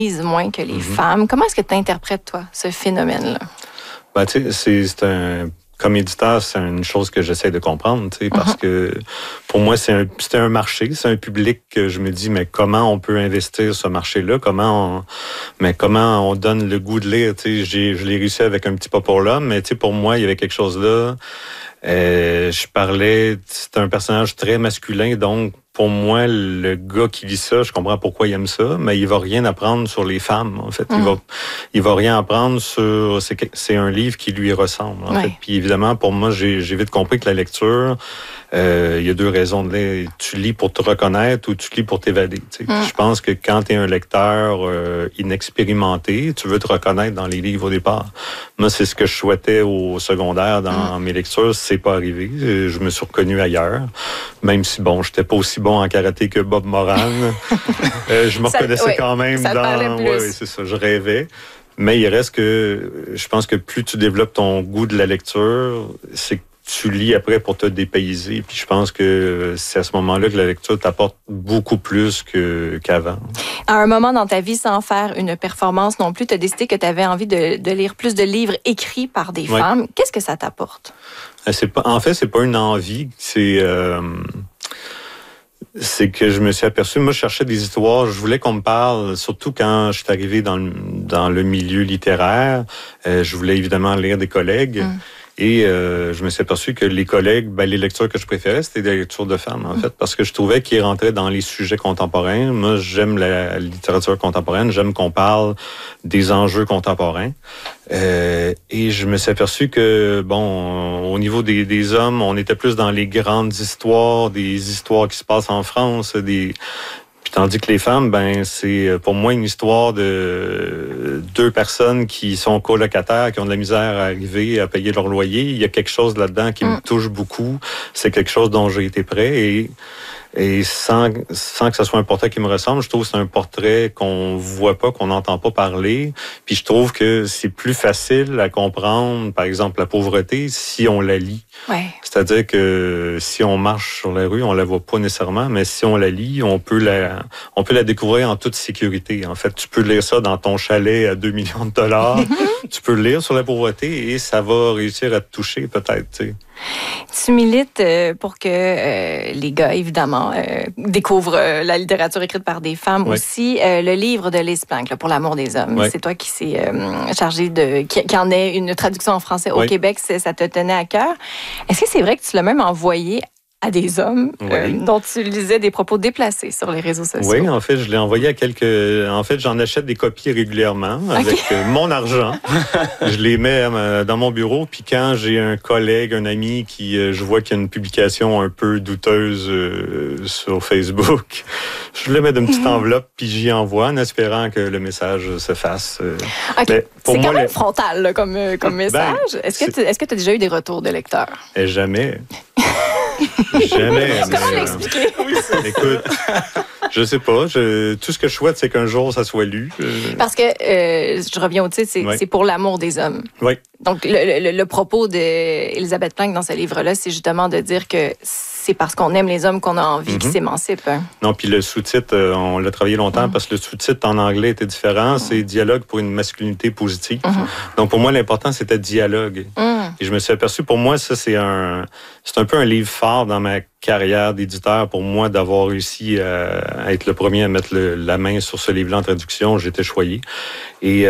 moins que les femmes. Comment est-ce que tu interprètes, toi, ce phénomène-là? Ben, tu sais, comme éditeur, c'est une chose que j'essaie de comprendre, tu sais, parce que pour moi, c'est un marché, c'est un public que je me dis, mais comment on peut investir ce marché-là? Comment on donne le goût de lire? Tu sais, je l'ai réussi avec Un petit pas pour l'homme, mais tu sais, pour moi, il y avait quelque chose là. C'est un personnage très masculin, donc pour moi, le gars qui lit ça, je comprends pourquoi il aime ça, mais il va rien apprendre sur les femmes, en fait. Il va rien apprendre sur... C'est un livre qui lui ressemble, en fait. Puis évidemment, pour moi, j'ai vite compris que la lecture, il y a deux raisons de lire. Tu lis pour te reconnaître ou tu lis pour t'évader. Je pense que quand tu es un lecteur inexpérimenté, tu veux te reconnaître dans les livres au départ. Moi, c'est ce que je souhaitais au secondaire dans mes lectures. C'est pas arrivé. Je me suis reconnu ailleurs. Même si, bon, j'étais pas aussi bon en karaté que Bob Moran. Je me reconnaissais quand même dans... Oui, c'est ça, je rêvais. Mais il reste que je pense que plus tu développes ton goût de la lecture, c'est que tu lis après pour te dépayser. Puis je pense que c'est à ce moment-là que la lecture t'apporte beaucoup plus qu'avant. À un moment dans ta vie, sans faire une performance non plus, tu as décidé que tu avais envie de lire plus de livres écrits par des femmes. Qu'est-ce que ça t'apporte? En fait, c'est pas une envie. C'est que je me suis aperçu, moi je cherchais des histoires, je voulais qu'on me parle, surtout quand je suis arrivé dans le milieu littéraire, je voulais évidemment lire des collègues. Et je me suis aperçu que les collègues, les lectures que je préférais, c'était des lectures de femmes, en fait, parce que je trouvais qu'ils rentraient dans les sujets contemporains. Moi, j'aime la littérature contemporaine, j'aime qu'on parle des enjeux contemporains. Et je me suis aperçu que, au niveau des hommes, on était plus dans les grandes histoires, des histoires qui se passent en France, tandis que les femmes, c'est pour moi une histoire de deux personnes qui sont colocataires, qui ont de la misère à arriver à payer leur loyer. Il y a quelque chose là-dedans qui me touche beaucoup. C'est quelque chose dont j'ai été prêt et sans que ce soit un portrait qui me ressemble, je trouve que c'est un portrait qu'on voit pas, qu'on n'entend pas parler. Puis je trouve que c'est plus facile à comprendre, par exemple, la pauvreté, si on la lit. C'est-à-dire que si on marche sur la rue, on la voit pas nécessairement, mais si on la lit, on peut la découvrir en toute sécurité. En fait, tu peux lire ça dans ton chalet à 2 millions de dollars. Tu peux le lire sur la pauvreté et ça va réussir à te toucher peut-être, tu sais. Tu milites pour que les gars, évidemment, découvrent la littérature écrite par des femmes aussi. Le livre de Lise Plank, Pour l'amour des hommes, c'est toi qui s'est chargé qui en est une traduction en français au Québec. Ça te tenait à cœur. Est-ce que c'est vrai que tu l'as même envoyé à des hommes dont tu lisais des propos déplacés sur les réseaux sociaux? Oui, en fait, je l'ai envoyé à quelques... En fait, j'en achète des copies régulièrement avec mon argent. Je les mets dans mon bureau, puis quand j'ai un collègue, un ami qui, je vois qu'il y a une publication un peu douteuse sur Facebook, je le mets dans une petite enveloppe, puis j'y envoie en espérant que le message se fasse. C'est quand même frontal là, comme message. Est-ce que tu as déjà eu des retours de lecteurs? Jamais. Jamais. Comment l'expliquer? Écoute, je sais pas. Tout ce que je souhaite, c'est qu'un jour, ça soit lu. Parce que, je reviens au titre, c'est Pour l'amour des hommes. Oui. Donc, le propos d'Elisabeth Plank dans ce livre-là, c'est justement de dire que c'est parce qu'on aime les hommes qu'on a envie qu'ils s'émancipent. Hein. Non, puis le sous-titre, on l'a travaillé longtemps parce que le sous-titre en anglais était différent. C'est Dialogue pour une masculinité positive. Donc, pour moi, l'important, c'était dialogue. Et je me suis aperçu, pour moi, ça, c'est un peu un livre phare dans ma carrière d'éditeur. Pour moi, d'avoir réussi à être le premier à mettre la main sur ce livre-là en traduction, j'étais choyé. Et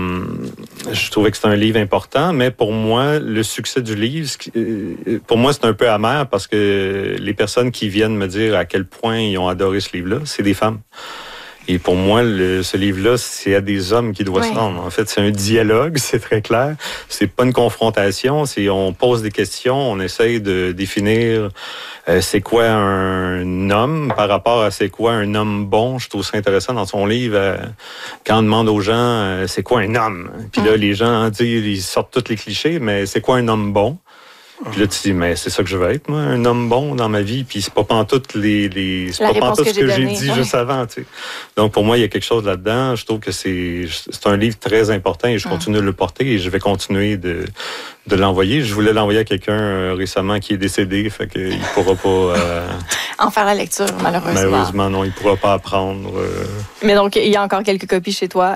je trouvais que c'était un livre important, mais pour moi, le succès du livre, pour moi, c'est un peu amer parce que les personnes qui viennent me dire à quel point ils ont adoré ce livre-là, c'est des femmes. Et pour moi, ce livre-là, c'est à des hommes qui doit se rendre. En fait, c'est un dialogue, c'est très clair. C'est pas une confrontation, on pose des questions, on essaye de définir c'est quoi un homme par rapport à c'est quoi un homme bon. Je trouve ça intéressant dans son livre, quand on demande aux gens c'est quoi un homme. Puis là, les gens ils sortent tous les clichés, mais c'est quoi un homme bon? Puis là, tu dis, mais c'est ça que je veux être, moi, un homme bon dans ma vie. Puis c'est pas pantoute c'est pas pantoute ce que j'ai dit juste avant, tu sais. Donc, pour moi, il y a quelque chose là-dedans. Je trouve que c'est un livre très important et je continue de le porter et je vais continuer de l'envoyer. Je voulais l'envoyer à quelqu'un récemment qui est décédé, fait qu'il pourra pas... en faire la lecture, malheureusement. Malheureusement, non, il ne pourra pas apprendre. Mais donc, il y a encore quelques copies chez toi